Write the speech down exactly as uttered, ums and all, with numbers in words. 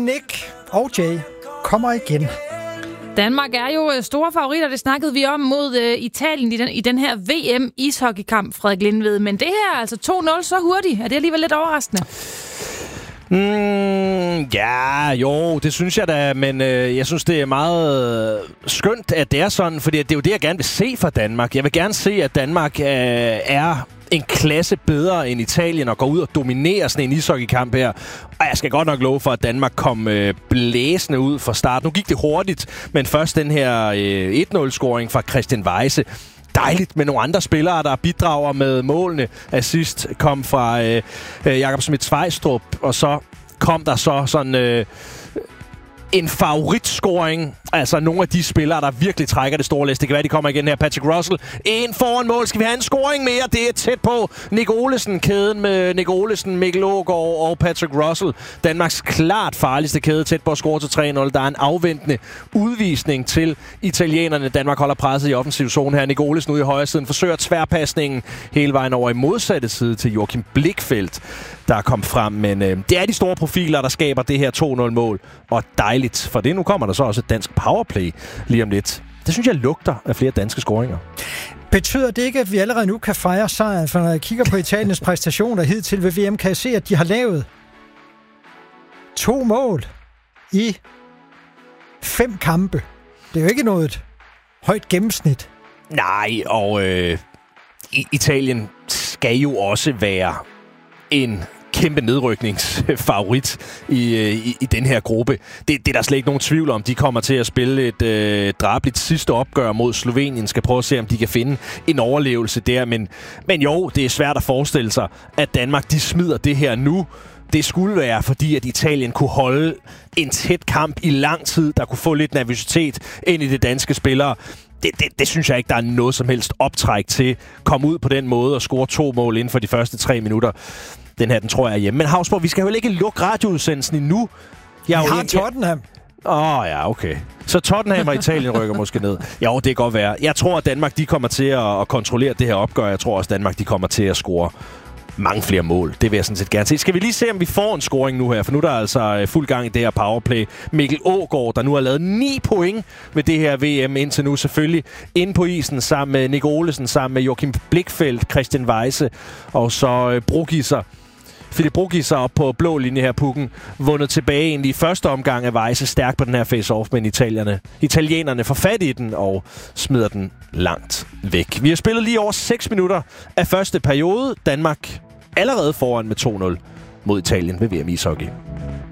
Nick og Jay kommer igen. Danmark er jo store favoritter, det snakkede vi om mod uh, Italien i den, i den her V M-ishockeykamp, Frederik Lindved. Men det her er altså to nul så hurtigt. Er det alligevel lidt overraskende? Mm, ja, jo, det synes jeg da, men øh, jeg synes, det er meget skønt, at det er sådan, fordi det er jo det, jeg gerne vil se fra Danmark. Jeg vil gerne se, at Danmark øh, er en klasse bedre end Italien og går ud og dominerer sådan en ishockeykamp her. Og jeg skal godt nok love for, at Danmark kom øh, blæsende ud fra start. Nu gik det hurtigt, men først den her øh, et nul-scoring fra Christian Weise. Dejligt med nogle andre spillere, der bidrager med målene. Assist kom fra øh, øh, Jakob Schmidt-Svejstrup, og så kom der så sådan øh, en favoritscoring. Altså nogle af de spillere, der virkelig trækker det store læs. Det kan være, de kommer igen her. Patrick Russell. En foran mål. Skal vi have en scoring mere? Det er tæt på. Nick Olesen. Kæden med Nick Olesen, Mikkel Aagaard og Patrick Russell. Danmarks klart farligste kæde. Tæt på at score til tre nul. Der er en afventende udvisning til italienerne. Danmark holder presset i offensiv zone her. Nick Olesen ude i højre siden. Forsøger tværpasningen hele vejen over i modsatte side til Joachim Blichfeldt, der kom frem. Men øh, det er de store profiler, der skaber det her to nul-mål. Og dejligt for det. Nu kommer der så også et dansk powerplay lige om lidt. Det synes jeg lugter af flere danske scoringer. Betyder det ikke, at vi allerede nu kan fejre sejren? For når jeg kigger på Italiens præstationer hidtil ved V M, kan jeg se, at de har lavet to mål i fem kampe. Det er jo ikke noget højt gennemsnit. Nej, og øh, Italien skal jo også være en kæmpe nedrykningsfavorit i, i, i den her gruppe. Det, det er der slet ikke nogen tvivl om. De kommer til at spille et øh, drabeligt sidste opgør mod Slovenien. Skal prøve at se, om de kan finde en overlevelse der. Men, men jo, det er svært at forestille sig, at Danmark de smider det her nu. Det skulle være, fordi at Italien kunne holde en tæt kamp i lang tid, der kunne få lidt nervøsitet ind i det danske spillere. Det, det, det synes jeg ikke, der er noget som helst optræk til. Komme ud på den måde og score to mål inden for de første tre minutter. Den her, den tror jeg er hjemme. Men Hausborg, vi skal jo ikke lukke radioudsendelsen endnu. Jeg har Tottenham. Åh, oh, ja, okay. Så Tottenham og Italien rykker måske ned. Jo, det kan godt være. Jeg tror, at Danmark de kommer til at, at kontrollere det her opgør. Jeg tror også, at Danmark de kommer til at score mange flere mål. Det vil jeg sådan set gerne se. Skal vi lige se, om vi får en scoring nu her? For nu er der altså fuld gang i det her powerplay. Mikkel Aagaard, der nu har lavet ni point med det her V M indtil nu. Selvfølgelig inde på isen sammen med Nick Olesen, sammen med Joachim Blichfeldt, Christian Weise og så øh, Brugiser. Philip Brugiser op på blå linje her, pukken. Vundet tilbage egentlig i første omgang af Weise. Stærk på den her face-off, men italienerne, italienerne får fat i den og smider den langt væk. Vi har spillet lige over seks minutter af første periode. Danmark allerede foran med to nul mod Italien ved V M ishockey.